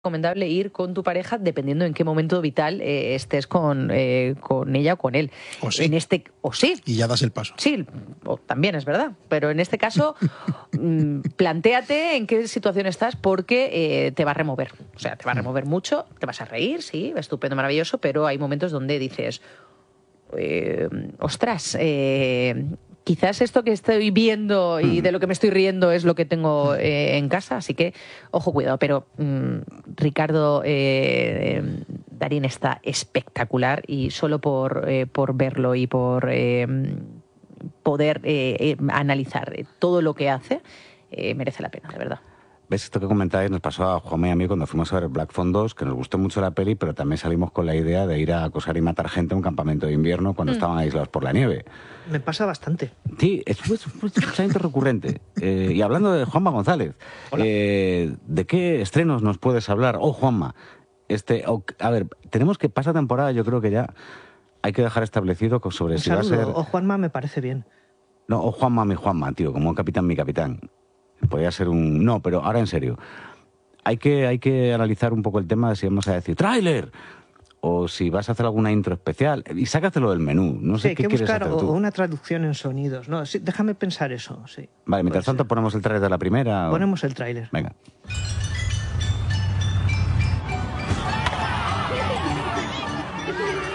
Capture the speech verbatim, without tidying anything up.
recomendable ir con tu pareja dependiendo en qué momento vital eh, estés con, eh, con ella o con él. O sí. En este, o sí. Y ya das el paso. Sí, o también es verdad. Pero en este caso, mmm, plantéate en qué situación estás porque eh, te va a remover. O sea, te va a remover mucho, te vas a reír, sí, estupendo, maravilloso, pero hay momentos donde dices, eh, ostras, eh, quizás esto que estoy viendo y de lo que me estoy riendo es lo que tengo eh, en casa, así que, ojo, cuidado. Pero mmm, Ricardo eh, Darín está espectacular y solo por, eh, por verlo y por eh, poder eh, eh, analizar todo lo que hace, eh, merece la pena, de verdad. ¿Ves? Esto que comentáis nos pasó a Juanma y a mí cuando fuimos a ver Black Phone dos, que nos gustó mucho la peli, pero también salimos con la idea de ir a acosar y matar gente a un campamento de invierno cuando mm. estaban aislados por la nieve. Me pasa bastante. Sí, es un pensamiento recurrente. Eh, y hablando de Juanma González, eh, ¿de qué estrenos nos puedes hablar? Oh, Juanma, este, oh, a ver, tenemos que pasar temporada, yo creo que ya hay que dejar establecido sobre un si saludo. va a ser... O Juanma me parece bien. No, o Juanma mi Juanma, tío, como capitán mi capitán. Podría ser un... No, pero ahora en serio. Hay que, hay que analizar un poco el tema de si vamos a decir ¡tráiler! O si vas a hacer alguna intro especial. Y sácatelo del menú. No sé sí, qué que quieres buscar hacer tú. O una traducción en sonidos. No, sí, déjame pensar eso, sí. Vale, mientras tanto ser. ponemos el tráiler de la primera. Ponemos o... el tráiler. Venga.